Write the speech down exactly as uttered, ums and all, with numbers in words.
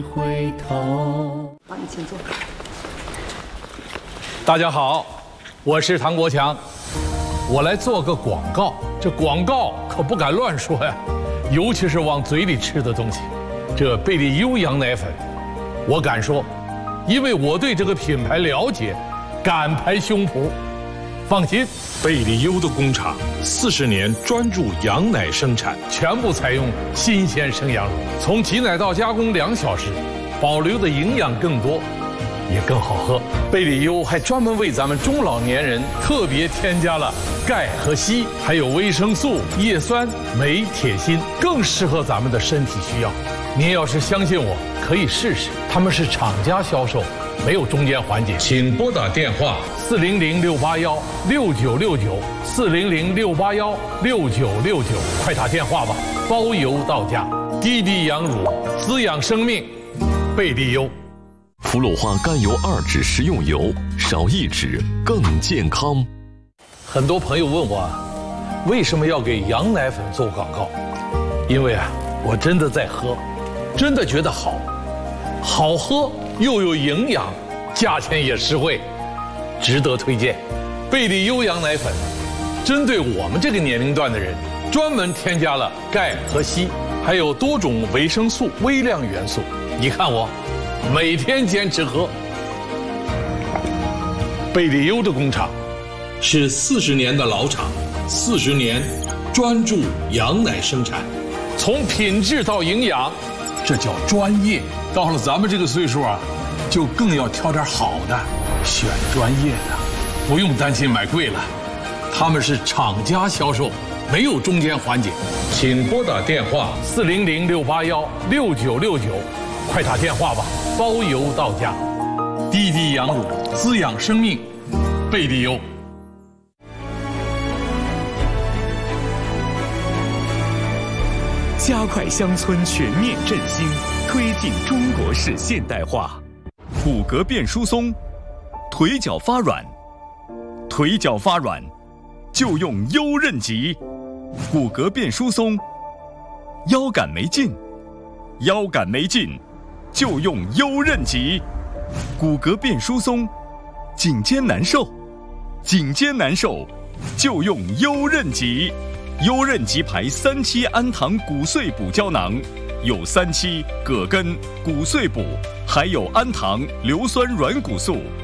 回头。 好，你请坐。 大家好，我是唐国强，我来做个广告。这广告可不敢乱说呀，尤其是往嘴里吃的东西。这贝利优羊奶粉，我敢说，因为我对这个品牌了解，敢拍胸脯。放心， 贝利优的工厂四十年专注羊奶生产， 全部采用新鲜生羊乳，从挤奶到加工两小时，保留的营养更多，也更好喝。贝利优还专门为咱们中老年人特别添加了钙和硒，还有维生素、叶酸、镁、铁、锌，更适合咱们的身体需要。您要是相信我，可以试试。他们是厂家销售，没有中间环节。 请拨打电话四零零六八幺六九六九四零零六八幺六九六九，快打电话吧，包邮到家。滴滴羊乳，滋养生命，贝利优。 氟鲁化甘油二酯食用油，少一酯更健康。 很多朋友问我，为什么要给羊奶粉做广告？因为啊，我真的在喝，真的觉得好，好喝又有营养，价钱也实惠，值得推荐。贝利优羊奶粉，针对我们这个年龄段的人，专门添加了钙和硒，还有多种维生素、微量元素。你看我，每天坚持喝。贝利优的工厂是四十年的老厂，四十年专注羊奶生产，从品质到营养，这叫专业。到了咱们这个岁数啊，就更要挑点好的，选专业的，不用担心买贵了。他们是厂家销售，没有中间环节。 请拨打电话四零零六八幺六九六九，快打电话吧，包邮到家。滴滴羊乳，滋养生命，贝利优。 加快乡村全面振兴，推进中国式现代化。骨骼变疏松，腿脚发软，腿脚发软就用优韧极。骨骼变疏松，腰杆没劲，腰杆没劲就用优韧极。骨骼变疏松，颈肩难受，颈肩难受就用优韧极。优韧极牌三七氨糖骨碎补胶囊，有三七、葛根、骨碎补，还有氨糖、硫酸软骨素。